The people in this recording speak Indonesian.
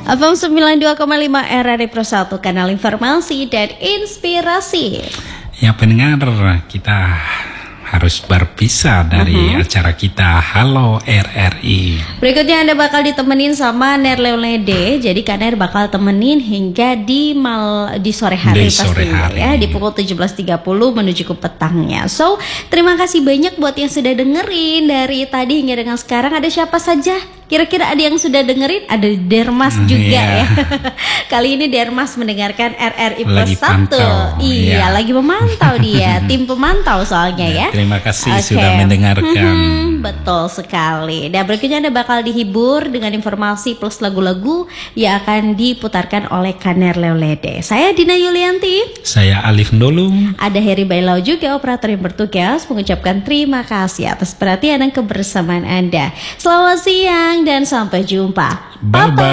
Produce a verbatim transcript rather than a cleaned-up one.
F M sembilan puluh dua koma lima R R I Pro satu, kanal informasi dan inspirasi. Ya pendengar, kita harus berpisah dari uh-huh. acara kita Halo R R I. Berikutnya Anda bakal ditemenin sama Ner Leolede. Jadi Kak Ner bakal temenin hingga di mal di sore hari di sore pastinya hari. ya, di pukul tujuh belas tiga puluh menuju ke petangnya. So, terima kasih banyak buat yang sudah dengerin dari tadi hingga dengan sekarang. Ada siapa saja? Kira-kira ada yang sudah dengerin? Ada Dermas juga yeah. ya. Kali ini Dermas mendengarkan R R I Pro satu. Iya, yeah. lagi memantau dia. Tim pemantau soalnya ya. ya. Terima kasih okay. sudah mendengarkan. Hmm, betul sekali. Dan berikutnya Anda bakal dihibur dengan informasi plus lagu-lagu yang akan diputarkan oleh Kak Ner Leolede. Saya Dina Yulianti. Saya Alif Ndolung. Ada Heri Bailau juga operator yang bertugas, mengucapkan terima kasih atas perhatian dan kebersamaan Anda. Selamat siang dan sampai jumpa. Bye bye.